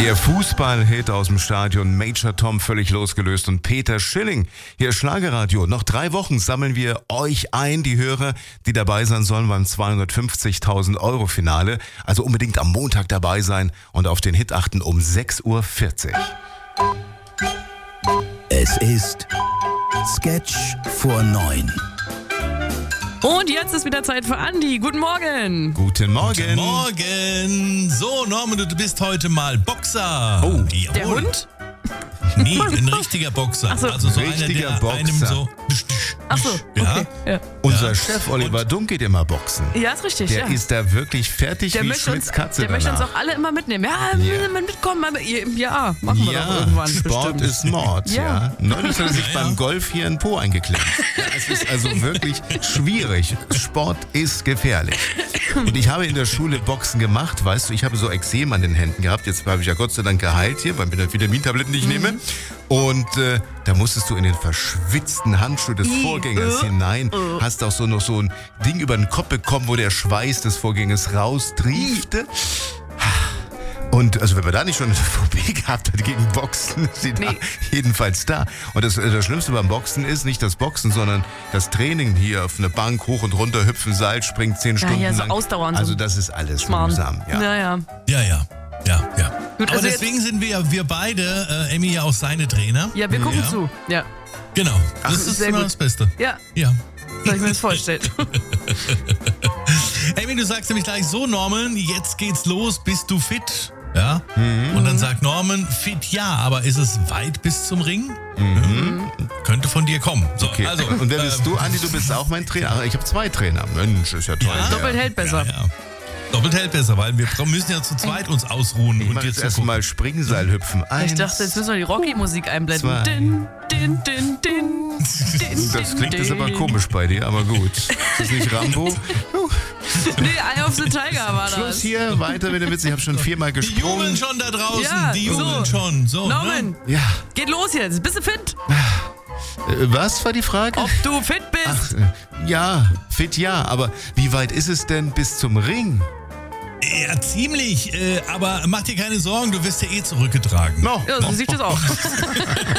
Der Fußballhit aus dem Stadion, Major Tom völlig losgelöst und Peter Schilling. Hier ist Schlagerradio. Noch 3 Wochen sammeln wir euch ein, die Hörer, die dabei sein sollen beim 250.000 Euro Finale. Also unbedingt am Montag dabei sein und auf den Hit achten um 6.40 Uhr. Es ist Sketch vor 9. Und jetzt ist wieder Zeit für Andi. Guten Morgen. Guten Morgen. Guten Morgen. So, Norman, du bist heute mal Boxer. Oh, jawohl. Der Hund? Nee, ein richtiger Boxer. Ach so. Also so Richtiger einer, der Boxer. einem so... Ach so, Ja. okay. Ja, Unser Chef Oliver Dunk geht immer boxen. ja ist richtig. Der ja. ist da wirklich fertig Der wie möchte uns, Schmitz Katze der möchte uns danach. auch alle immer mitnehmen. Ja, mitkommen. Ja, machen wir doch Ja, irgendwann Sport bestimmt. ist Mord, ja. Ja. Neulich hat er sich Ja, ja. beim Golf hier einen Po eingeklemmt. Es ist also wirklich schwierig. Sport ist gefährlich. Und ich habe in der Schule Boxen gemacht, weißt du, ich habe so Ekzem an den Händen gehabt. Jetzt habe ich ja Gott sei Dank geheilt hier, weil ich mir Vitamintabletten nicht nehme. Und da musstest du in den verschwitzten Handschuh des Vorgängers hinein, hast auch so noch so ein Ding über den Kopf bekommen, wo der Schweiß des Vorgängers raustriefte. Und also wenn man da nicht schon eine Phobie gehabt hat gegen Boxen, ist sie da jedenfalls da. Und das Schlimmste beim Boxen ist nicht das Boxen, sondern das Training hier auf eine Bank hoch und runter hüpfen, Seil springen 10 Stunden ja, so lang. ausdauern. Also das ist alles Schmarrn. mühsam. Ja. Ja. Ja. Gut, Aber also deswegen sind wir beide, Emmy, ja auch seine Trainer. Ja, wir gucken zu. Ja. Genau. Das ist sehr immer gut. das Beste. Ja, Ja. soll ich mir das vorstellen. Emmy, du sagst nämlich gleich so, Norman, jetzt geht's los, bist du fit? Ja. Und dann sagt Norman, fit ja, aber ist es weit bis zum Ring? Könnte von dir kommen. So, Okay. also, Und wer bist du, Andi? Du bist auch mein Trainer. Ach, ich habe 2 Trainer. Mensch, ist ja toll. Ja. Doppelt hält besser. Ja. Doppelt hält besser, weil wir müssen ja zu zweit uns ausruhen Ich und mache dir jetzt zugucken. erstmal Springseil hüpfen. Ich dachte, jetzt müssen wir die Rocky-Musik einblenden. 2. Din, din, din, din, din, Das klingt din, jetzt aber din. komisch bei dir, aber gut. Ist das nicht Rambo? Nee, Eye of the Tiger war Schluss das. hier, weiter mit dem Witz. Ich habe schon 4-mal Die jubeln gesprungen. schon da draußen, Ja, die so. jubeln schon. So, Norman, ne? Ja. geht los jetzt. Bist du fit? Was war die Frage? Ob du fit bist? Ja, fit ja, aber wie weit ist es denn bis zum Ring? Ja, ziemlich. Aber mach dir keine Sorgen, du wirst ja eh zurückgetragen. No. Ja, so sieht das aus.